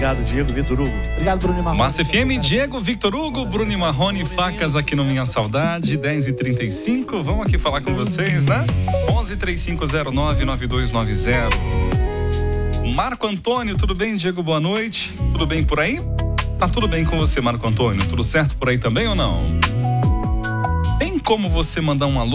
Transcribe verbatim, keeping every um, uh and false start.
Obrigado, Diego, Vitor Hugo. Obrigado, Bruno e Marrone. Massa F M, Diego, Victor Hugo, Bruno e Marrone, facas aqui no Minha Saudade, dez e trinta e cinco. Vamos aqui falar com vocês, né? onze, três cinco zero nove, nove dois nove zero. Marco Antônio, tudo bem? Diego, boa noite. Tudo bem por aí? Tá tudo bem com você, Marco Antônio? Tudo certo por aí também ou não? Tem como você mandar um alô